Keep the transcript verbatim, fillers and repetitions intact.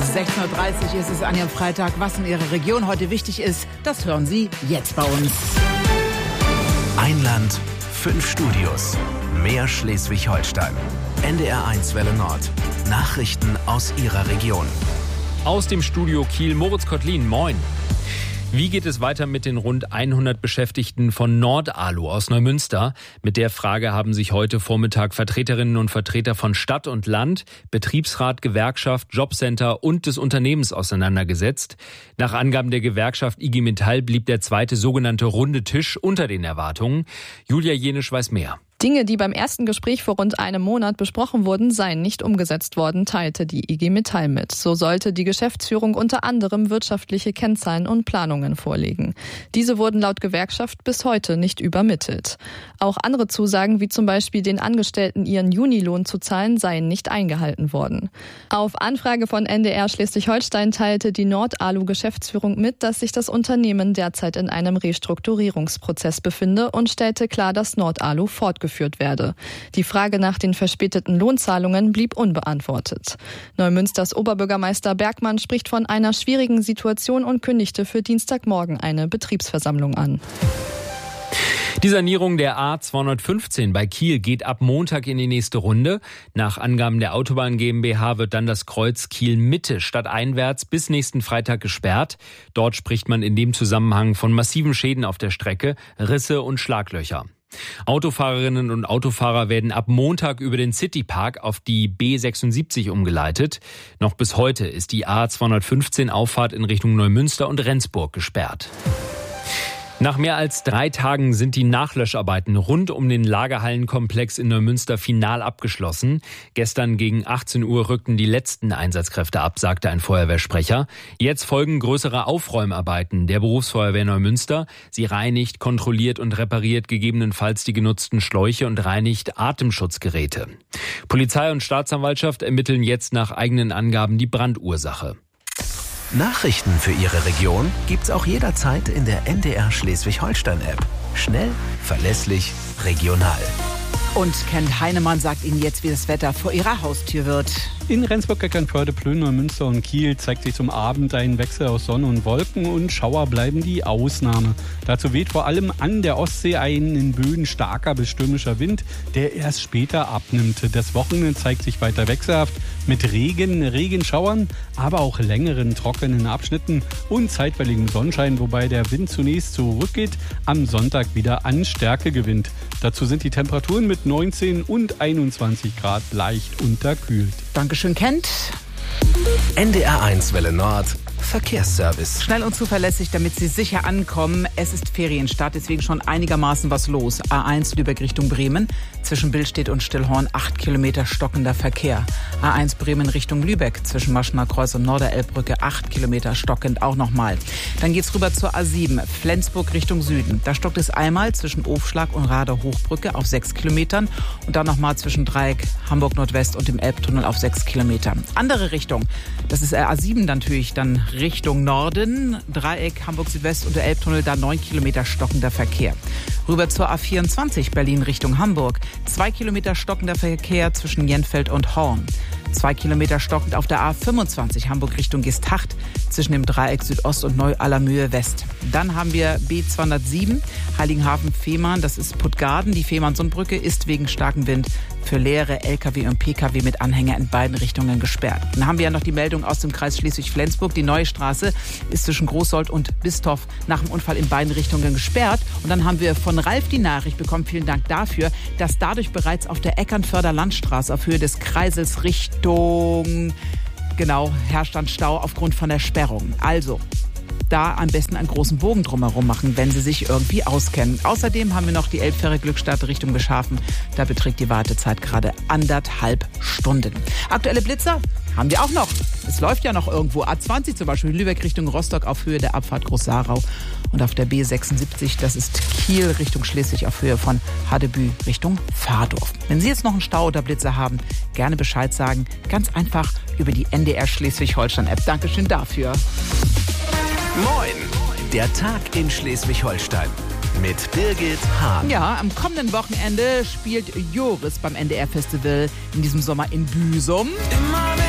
sechzehn Uhr dreißig ist es an Ihrem Freitag. Was in Ihrer Region heute wichtig ist, das hören Sie jetzt bei uns. Ein Land, fünf Studios, mehr Schleswig-Holstein. N D R eins Welle Nord. Nachrichten aus Ihrer Region. Aus dem Studio Kiel, Moritz Kottlin, moin. Wie geht es weiter mit den rund hundert Beschäftigten von Nordalu aus Neumünster? Mit der Frage haben sich heute Vormittag Vertreterinnen und Vertreter von Stadt und Land, Betriebsrat, Gewerkschaft, Jobcenter und des Unternehmens auseinandergesetzt. Nach Angaben der Gewerkschaft I G Metall blieb der zweite sogenannte runde Tisch unter den Erwartungen. Julia Jenisch weiß mehr. Dinge, die beim ersten Gespräch vor rund einem Monat besprochen wurden, seien nicht umgesetzt worden, teilte die I G Metall mit. So sollte die Geschäftsführung unter anderem wirtschaftliche Kennzahlen und Planungen vorlegen. Diese wurden laut Gewerkschaft bis heute nicht übermittelt. Auch andere Zusagen, wie zum Beispiel den Angestellten ihren Junilohn zu zahlen, seien nicht eingehalten worden. Auf Anfrage von N D R Schleswig-Holstein teilte die Nordalu-Geschäftsführung mit, dass sich das Unternehmen derzeit in einem Restrukturierungsprozess befinde und stellte klar, dass Nordalu fortgeführt werde. Die Frage nach den verspäteten Lohnzahlungen blieb unbeantwortet. Neumünsters Oberbürgermeister Bergmann spricht von einer schwierigen Situation und kündigte für Dienstagmorgen eine Betriebsversammlung an. Die Sanierung der A zweihundertfünfzehn bei Kiel geht ab Montag in die nächste Runde. Nach Angaben der Autobahn GmbH wird dann das Kreuz Kiel-Mitte stadteinwärts bis nächsten Freitag gesperrt. Dort spricht man in dem Zusammenhang von massiven Schäden auf der Strecke, Risse und Schlaglöcher. Autofahrerinnen und Autofahrer werden ab Montag über den Citypark auf die B sechsundsiebzig umgeleitet. Noch bis heute ist die A zweihundertfünfzehn Auffahrt in Richtung Neumünster und Rendsburg gesperrt. Nach mehr als drei Tagen sind die Nachlöscharbeiten rund um den Lagerhallenkomplex in Neumünster final abgeschlossen. Gestern gegen achtzehn Uhr rückten die letzten Einsatzkräfte ab, sagte ein Feuerwehrsprecher. Jetzt folgen größere Aufräumarbeiten der Berufsfeuerwehr Neumünster. Sie reinigt, kontrolliert und repariert gegebenenfalls die genutzten Schläuche und reinigt Atemschutzgeräte. Polizei und Staatsanwaltschaft ermitteln jetzt nach eigenen Angaben die Brandursache. Nachrichten für Ihre Region gibt's auch jederzeit in der N D R Schleswig-Holstein-App. Schnell, verlässlich, regional. Und Kent Heinemann sagt Ihnen jetzt, wie das Wetter vor Ihrer Haustür wird. In Rendsburg, Eckernförde, Plön, Neumünster und Kiel zeigt sich zum Abend ein Wechsel aus Sonne und Wolken und Schauer bleiben die Ausnahme. Dazu weht vor allem an der Ostsee ein in Böen starker bis stürmischer Wind, der erst später abnimmt. Das Wochenende zeigt sich weiter wechselhaft mit Regen, Regenschauern, aber auch längeren trockenen Abschnitten und zeitweiligem Sonnenschein, wobei der Wind zunächst zurückgeht, am Sonntag wieder an Stärke gewinnt. Dazu sind die Temperaturen mit neunzehn und einundzwanzig Grad leicht unterkühlt. Dankeschön, Kent. N D R eins Welle Nord. Verkehrsservice. Schnell und zuverlässig, damit Sie sicher ankommen. Es ist Ferienstart, deswegen schon einigermaßen was los. A eins Lübeck Richtung Bremen. Zwischen Billstedt und Stillhorn acht Kilometer stockender Verkehr. A eins Bremen Richtung Lübeck. Zwischen Maschener Kreuz und Norderelbbrücke acht Kilometer stockend auch nochmal. Dann geht's rüber zur A sieben. Flensburg Richtung Süden. Da stockt es einmal zwischen Ofschlag und Rader Hochbrücke auf sechs Kilometern. Und dann nochmal zwischen Dreieck Hamburg Nordwest und dem Elbtunnel auf sechs Kilometer. Andere Richtung. Das ist A sieben natürlich dann Richtung Norden, Dreieck, Hamburg Südwest und der Elbtunnel, da neun Kilometer stockender Verkehr. Rüber zur A vierundzwanzig, Berlin Richtung Hamburg. Zwei Kilometer stockender Verkehr zwischen Jenfeld und Horn. Zwei Kilometer stockend auf der A fünfundzwanzig, Hamburg Richtung Geesthacht, zwischen dem Dreieck Südost und Neu-Allermühe West. Dann haben wir B zweihundertsieben, Heiligenhafen-Fehmarn, das ist Puttgarden. Die Fehmarnsundbrücke ist wegen starkem Wind für leere L K W und P K W mit Anhänger in beiden Richtungen gesperrt. Dann haben wir ja noch die Meldung aus dem Kreis Schleswig-Flensburg. Die neue Straße ist zwischen Großsold und Bistorf nach dem Unfall in beiden Richtungen gesperrt. Und dann haben wir von Ralf die Nachricht bekommen, vielen Dank dafür, dass dadurch bereits auf der Eckernförder Landstraße auf Höhe des Kreisels Richtung, genau, herrscht dann Stau aufgrund von der Sperrung. Also, da am besten einen großen Bogen drumherum machen, wenn Sie sich irgendwie auskennen. Außerdem haben wir noch die Elbfähre Glückstadt Richtung Beschafen. Da beträgt die Wartezeit gerade anderthalb Stunden. Aktuelle Blitzer haben wir auch noch. Es läuft ja noch irgendwo. A zwanzig zum Beispiel, Lübeck Richtung Rostock auf Höhe der Abfahrt Groß-Sarau. Und auf der B sechsundsiebzig, das ist Kiel Richtung Schleswig auf Höhe von Hadebü Richtung Pfadorf. Wenn Sie jetzt noch einen Stau oder Blitzer haben, gerne Bescheid sagen. Ganz einfach über die N D R Schleswig-Holstein-App. Dankeschön dafür. Moin! Der Tag in Schleswig-Holstein mit Birgit Hahn. Ja, am kommenden Wochenende spielt Joris beim N D R Festival in diesem Sommer in Büsum. Immer